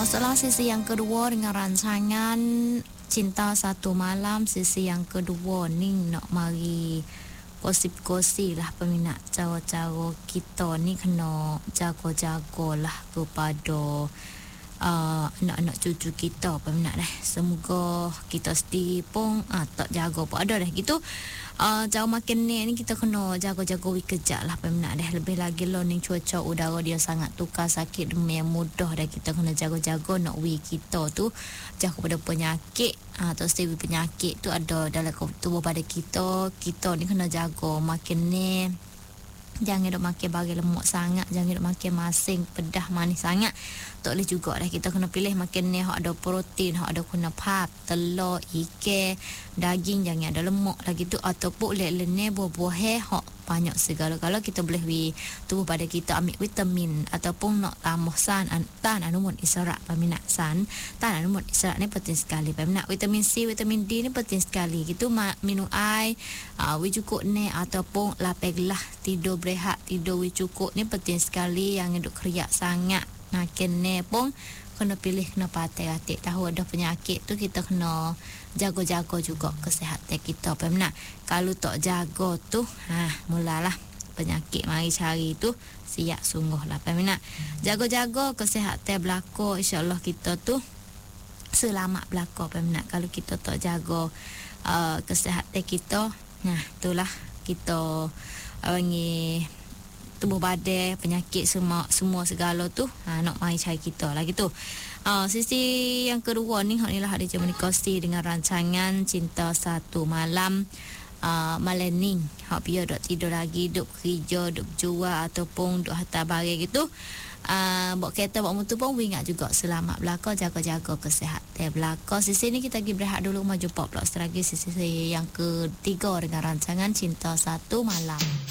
Masalah sesi yang kedua dengan rancangan Cinta Satu Malam. Sesi yang kedua ni nak mari gosip-gosip lah peminat. Cara-cara kita ni kena jaga-jaga lah kepada anak-anak cucu kita peminat dah. Semoga kita sendiri pun tak jaga pun ada dah gitu. Cara makan ni kita kena jaga-jaga kejap lah peminat dah. Lebih lagi lo ni cuaca udara dia sangat tukar, sakit demam yang mudah dah. Kita kena jaga-jaga nak kita tu jaga pada penyakit atau setiap penyakit tu ada dalam tubuh pada kita. Kita ni kena jaga makan ni. Jangan duk makan barang lemak sangat, jangan duk makan masin, pedas, manis sangat. Tak boleh juga dah. Kita kena pilih makan ni hak ada protein, hak ada guna pap, telur, ikan, daging, jangan ada lemak lagi tu. Ataupun lek-lek buah-buah hak banyak segala. Kalau kita boleh tubuh pada kita ambil vitamin ataupun nak tambah tan anumun isyarat peminat tan anumun isyarat ni penting sekali peminat. Vitamin C, vitamin D ni penting sekali. Gitu minum air, cukup ni ataupun lapar gelah, tidur berehat, tidur cukup ni penting sekali. Yang duk keriak sangat makan ni pun kena pilih, kena patah-patah. Tahu ada penyakit tu kita kena jaga-jaga juga kesihatan kita peminat. Kalau tak jaga tu mulalah penyakit mari cari tu siap sungguh lah peminat. Jaga-jaga kesihatan belaka, insya-Allah kita tu selamat belaka peminat. Kalau kita tak jaga kesihatan kita, itulah kita panggil tubuh badan, penyakit semua segala tu nak mai cari kita lah gitu. Sisi yang kedua ni hak ni lah ada komunikasi dengan rancangan Cinta Satu Malam. Malam ni hak biar duk tidur lagi, duk kerja, duk jual ataupun duk hantar barang gitu. Bawa kereta, bawa motor pun ingat juga selamat belaka, jaga-jaga kesihatan belaka. Sisi ni kita pergi berehat dulu, maju pop lagi sisi yang ketiga dengan rancangan Cinta Satu Malam.